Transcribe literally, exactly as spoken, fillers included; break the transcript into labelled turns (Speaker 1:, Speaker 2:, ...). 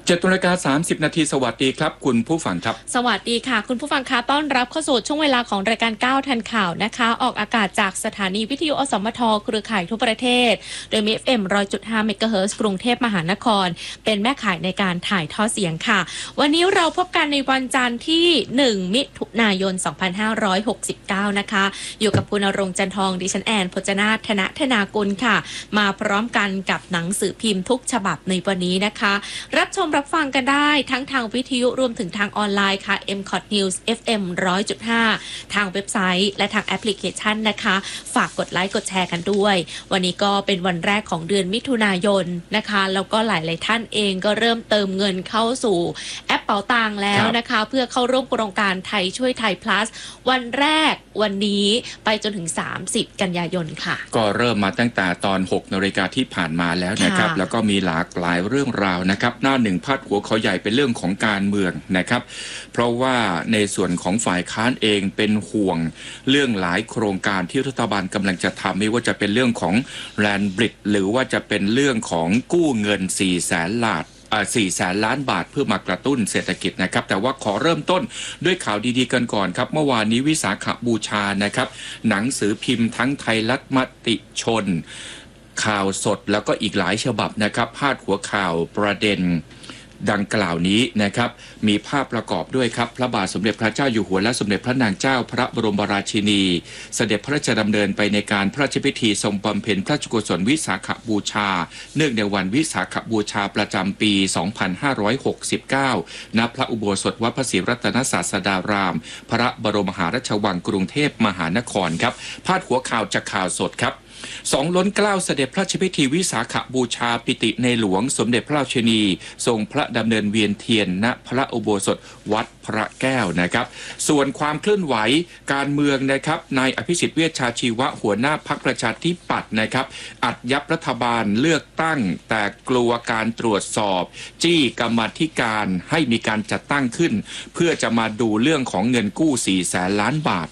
Speaker 1: เจ็ดนาฬิกาสามสิบนาทีสวัสดีครับคุณผู้ฟังครับ
Speaker 2: สวัสดีค่ะคุณผู้ฟังคะต้อนรับเข้าสู่ช่วงเวลาของรายการก้าวทันข่าวนะคะออกอากาศจากสถานีวิทยุอสมทเครือข่ายทั่วประเทศโดยมี เอฟ เอ็ม หนึ่งร้อยจุดห้า เมกะเฮิรตซ์กรุงเทพมหานครเป็นแม่ข่ายในการถ่ายทอดเสียงค่ะวันนี้เราพบกันในวันจันทร์ที่หนึ่งมิถุนายนสองพันห้าร้อยหกสิบเก้านะคะอยู่กับคุณณรงค์จันทองดิฉันแอนพจนาถธนธนากุลค่ะมาพร้อมกันกับหนังสือพิมพ์ทุกฉบับในวันนี้นะคะรับชมรับฟังกันได้ทั้งทางวิทยุรวมถึงทางออนไลน์ค่ะ เอ็ม คอท News เอฟ เอ็ม หนึ่งร้อยจุดห้า ทางเว็บไซต์และทางแอปพลิเคชันนะคะฝากกดไลค์กดแชร์กันด้วยวันนี้ก็เป็นวันแรกของเดือนมิถุนายนนะคะแล้วก็หลายๆท่านเองก็เริ่มเติมเงินเข้าสู่แอปเป๋าตังค์แล้วนะคะเพื่อเข้าร่วมโครงการไทยช่วยไทย plus วันแรกวันนี้ไปจนถึงสามสิบกันยายนค่ะ
Speaker 1: ก็เริ่มมาตั้งแต่ตอนหกนาฬิกาที่ผ่านมาแล้วนะครับแล้วก็มีหลากหลายเรื่องราวนะครับหน้าหนึ่งพาดหัวเขาใหญ่เป็นเรื่องของการเมืองนะครับเพราะว่าในส่วนของฝ่ายค้านเองเป็นห่วงเรื่องหลายโครงการที่รัฐบาลกำลังจะทำไม่ว่าจะเป็นเรื่องของแลนด์บริดจ์หรือว่าจะเป็นเรื่องของกู้เงินสี่แสนล้านสี่แสนล้านบาทเพื่อมากระตุ้นเศรษฐกิจนะครับแต่ว่าขอเริ่มต้นด้วยข่าวดีๆกันก่อนครับเมื่อวานนี้วิสาขบูชานะครับหนังสือพิมพ์ทั้งไทยรัฐมติชนข่าวสดแล้วก็อีกหลายฉบับนะครับพาดหัวข่าวประเด็นดังกล่าวนี้นะครับมีภาพประกอบด้วยครับพระบาทสมเด็จพระเจ้าอยู่หัวและสมเด็จพระนางเจ้าพระบรมราชินีเสด็จพระราชดำเนินไปในการพระราชพิธีทรงบำเพ็ญพระราชกุศลวิสาขบูชาเนื่องในวันวิสาขบูชาประจำปี สองพันห้าร้อยหกสิบเก้า ณ พระอุโบสถวัดพระศรีรัตนศาสดารามพระบรมมหาราชวังกรุงเทพมหานครครับพาดหัวข่าวจากข่าวสดครับสองล้นเกล้าเสด็จพระราชพิธีวิสาขบูชาปิติในหลวงสมเด็จพระราชินีทรงพระดำเนินเวียนเทียนณพระอุโบสถวัดพระแก้วนะครับส่วนความเคลื่อนไหวการเมืองนะครับนายอภิสิทธิ์เวชชาชีวะหัวหน้าพรรคประชาธิปัตย์นะครับอัดยับรัฐบาลเลือกตั้งแต่กลัวการตรวจสอบจี้กรรมาธิการให้มีการจัดตั้งขึ้นเพื่อจะมาดูเรื่องของเงินกู้สี่แสนล้านบาท